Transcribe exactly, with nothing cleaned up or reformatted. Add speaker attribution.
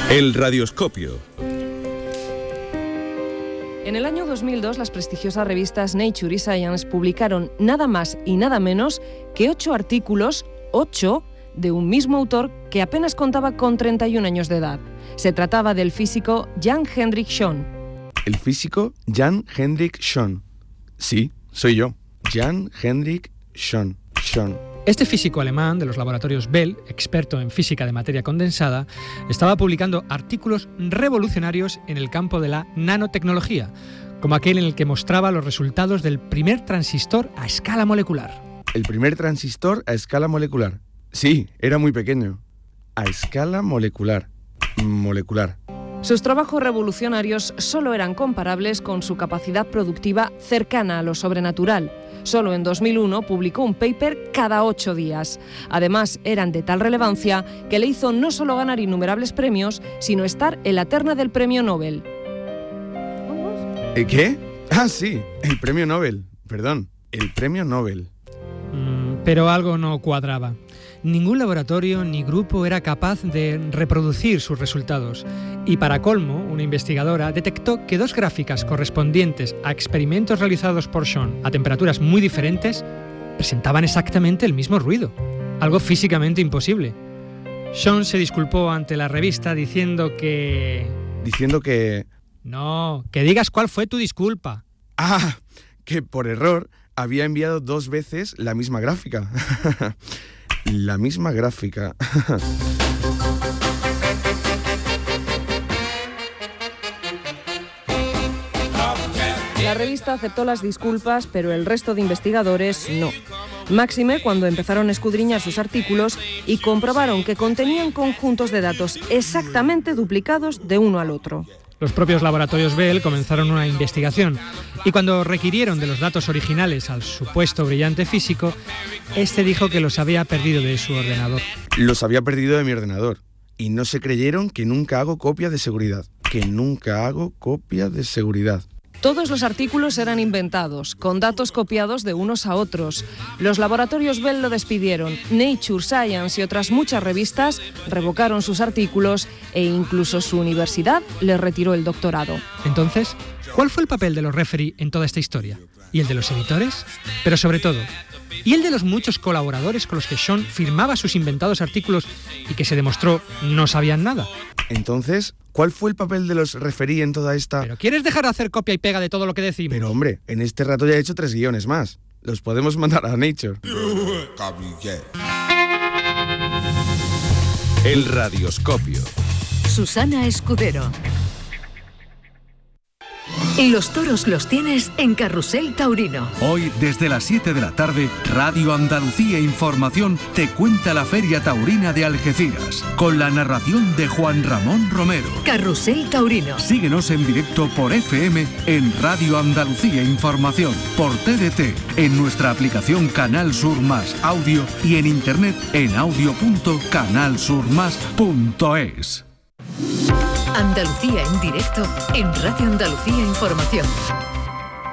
Speaker 1: El radioscopio.
Speaker 2: En el año dos mil dos, las prestigiosas revistas Nature y Science publicaron nada más y nada menos que ocho artículos, ocho, de un mismo autor que apenas contaba con treinta y un años de edad. Se trataba del físico Jan Hendrik Schön.
Speaker 3: El físico Jan Hendrik Schön. Sí, soy yo. Jan Hendrik Schön. Schön.
Speaker 4: Este físico alemán de los laboratorios Bell, experto en física de materia condensada, estaba publicando artículos revolucionarios en el campo de la nanotecnología, como aquel en el que mostraba los resultados del primer transistor a escala molecular.
Speaker 3: El primer transistor a escala molecular. Sí, era muy pequeño. A escala molecular. Molecular.
Speaker 2: Sus trabajos revolucionarios solo eran comparables con su capacidad productiva cercana a lo sobrenatural. Solo en dos mil uno publicó un paper cada ocho días. Además, eran de tal relevancia que le hizo no solo ganar innumerables premios, sino estar en la terna del premio Nobel.
Speaker 3: ¿Qué? Ah, sí, el premio Nobel. Perdón, el premio Nobel.
Speaker 4: Mm, pero algo no cuadraba. Ningún laboratorio ni grupo era capaz de reproducir sus resultados. Y para colmo, una investigadora detectó que dos gráficas correspondientes a experimentos realizados por Schön a temperaturas muy diferentes presentaban exactamente el mismo ruido. Algo físicamente imposible. Schön se disculpó ante la revista diciendo que...
Speaker 3: Diciendo que...
Speaker 4: No, que digas cuál fue tu disculpa.
Speaker 3: Ah, que por error había enviado dos veces la misma gráfica. La misma gráfica.
Speaker 2: La revista aceptó las disculpas, pero el resto de investigadores no. Máxime cuando empezaron a escudriñar sus artículos y comprobaron que contenían conjuntos de datos exactamente duplicados de uno al otro.
Speaker 4: Los propios laboratorios Bell comenzaron una investigación y cuando requirieron de los datos originales al supuesto brillante físico, este dijo que los había perdido de su ordenador.
Speaker 3: Los había perdido de mi ordenador y no se creyeron que nunca hago copia de seguridad. Que nunca hago copia de seguridad.
Speaker 2: Todos los artículos eran inventados, con datos copiados de unos a otros. Los laboratorios Bell lo despidieron. Nature, Science y otras muchas revistas revocaron sus artículos e incluso su universidad les retiró el doctorado.
Speaker 4: Entonces, ¿cuál fue el papel de los referee en toda esta historia? ¿Y el de los editores? Pero sobre todo, ¿y el de los muchos colaboradores con los que Schön firmaba sus inventados artículos y que se demostró no sabían nada?
Speaker 3: Entonces, ¿cuál fue el papel de los referí en toda esta...?
Speaker 4: ¿Pero quieres dejar de hacer copia y pega de todo lo que decimos?
Speaker 3: Pero hombre, en este rato ya he hecho tres guiones más. Los podemos mandar a Nature.
Speaker 1: El radioscopio.
Speaker 5: Susana Escudero. Los toros los tienes en Carrusel Taurino.
Speaker 6: Hoy, desde las siete de la tarde, Radio Andalucía Información te cuenta la Feria Taurina de Algeciras, con la narración de Juan Ramón Romero.
Speaker 5: Carrusel Taurino.
Speaker 6: Síguenos en directo por F M en Radio Andalucía Información, por T D T, en nuestra aplicación Canal Sur Más Audio y en internet en audio punto canal sur más punto es.
Speaker 5: Andalucía en directo en Radio Andalucía Información.